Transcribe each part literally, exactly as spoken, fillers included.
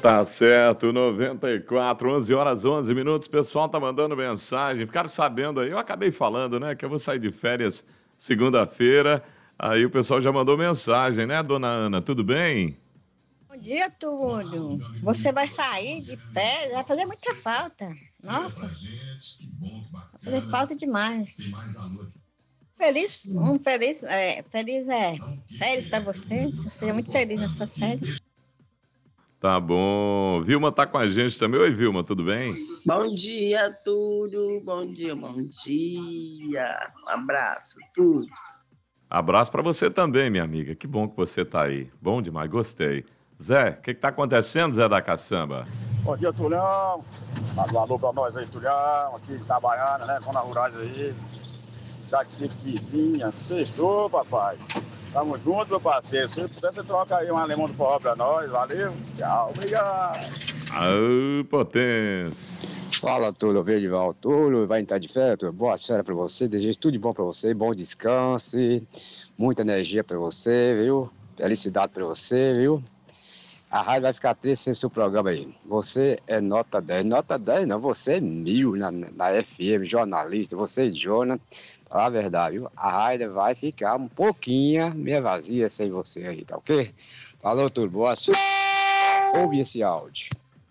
Tá certo, noventa e quatro, onze horas, onze minutos. O pessoal tá mandando mensagem. Ficaram sabendo aí, eu acabei falando, né, que eu vou sair de férias segunda-feira. Aí o pessoal já mandou mensagem, né, dona Ana? Tudo bem? Bom dia, Túlio. Você vai sair de férias, vai fazer muita falta. Nossa, vai fazer falta demais. Feliz, um feliz, é, feliz é, férias para você. Você seja muito feliz nessa série. Tá bom. Vilma tá com a gente também. Oi, Vilma, tudo bem? Bom dia, Túlio. Bom dia, bom dia. Um abraço, Túlio. Abraço pra você também, minha amiga. Que bom que você tá aí. Bom demais, gostei. Zé, o que que tá acontecendo, Zé da Caçamba? Bom dia, Tulhão. Manda um alô pra nós aí, Tulhão. Aqui de Itabaiana, né? Zona Rurais aí. Já que se vizinha. Sextou, papai. Tamo junto, meu parceiro. Se puder, você troca aí um alemão do forró pra nós. Valeu. Tchau. Obrigado. Aô, potência. Fala, Túlio, Vedival. Túlio, vai entrar de férias, Túlio. Boa férias pra você, desejo tudo de bom pra você, bom descanso, muita energia pra você, viu? Felicidade pra você, viu? A rádio vai ficar triste sem seu programa aí. Você é nota dez. Nota dez não, você é mil na, na F M, jornalista, você é Jonah. Fala a verdade, viu? A rádio vai ficar um pouquinho meia vazia sem você aí, tá ok? Falou, Túlio, boa férias. Ouve esse áudio.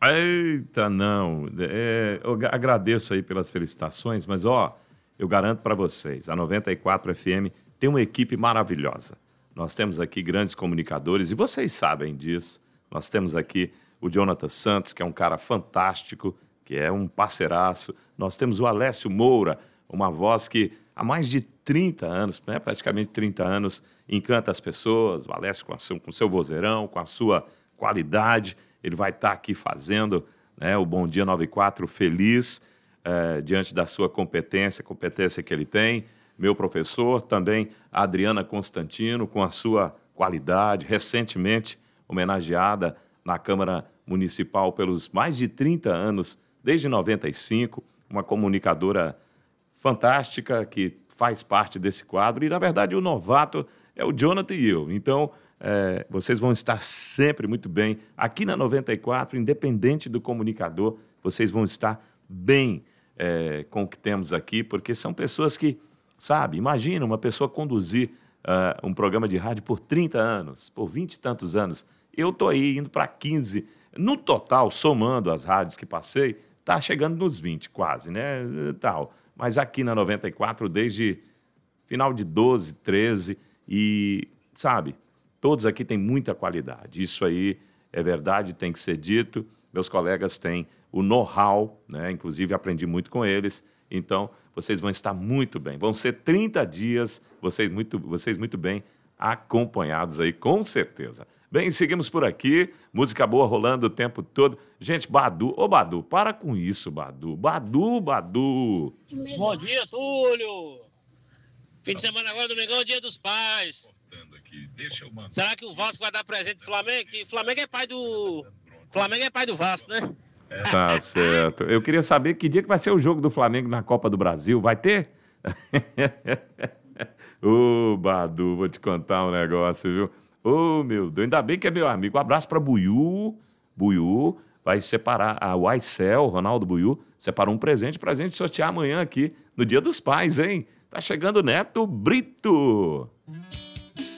Eita, não. É, eu agradeço aí pelas felicitações, mas ó, eu garanto para vocês, a noventa e quatro F M tem uma equipe maravilhosa. Nós temos aqui grandes comunicadores e vocês sabem disso. Nós temos aqui o Jonathan Santos, que é um cara fantástico, que é um parceiraço. Nós temos o Alessio Moura, uma voz que há mais de trinta anos, né, praticamente trinta anos, encanta as pessoas. O Alessio com, seu, com seu vozeirão, com a sua qualidade. Ele vai estar aqui fazendo, né, o Bom Dia noventa e quatro feliz, eh, diante da sua competência, competência que ele tem. Meu professor, também a Adriana Constantino, com a sua qualidade, recentemente homenageada na Câmara Municipal pelos mais de trinta anos, desde noventa e cinco, uma comunicadora fantástica que faz parte desse quadro. E, na verdade, o novato é o Jonathan e eu. Então, É, vocês vão estar sempre muito bem aqui na noventa e quatro, independente do comunicador, vocês vão estar bem é, com o que temos aqui, porque são pessoas que, sabe, imagina uma pessoa conduzir uh, um programa de rádio por trinta anos, por vinte e tantos anos. Eu estou aí indo para quinze. No total, somando as rádios que passei, está chegando nos vinte quase, né? Tal. Mas aqui na noventa e quatro, desde final de doze, treze e, sabe, todos aqui têm muita qualidade. Isso aí é verdade, tem que ser dito. Meus colegas têm o know-how, né? Inclusive aprendi muito com eles. Então, vocês vão estar muito bem. Vão ser trinta dias, vocês muito, vocês muito bem acompanhados aí, com certeza. Bem, seguimos por aqui. Música boa rolando o tempo todo. Gente, Badu. Ô, Badu, para com isso, Badu. Badu, Badu. Bom dia, Túlio. Fim de semana agora, domingão, dia dos pais. Deixa eu Será que o Vasco vai dar presente pro Flamengo? Que o Flamengo é pai do... Flamengo é pai do Vasco, né? Tá certo. Eu queria saber que dia que vai ser o jogo do Flamengo na Copa do Brasil. Vai ter? Ô, Badu, vou te contar um negócio, viu? Ô, meu Deus, ainda bem que é meu amigo. Um abraço pra Buiú. Buiú vai separar a Uaicel, Ronaldo Buiú, separou um presente pra gente sortear amanhã aqui, no Dia dos Pais, hein? Tá chegando o Neto Brito.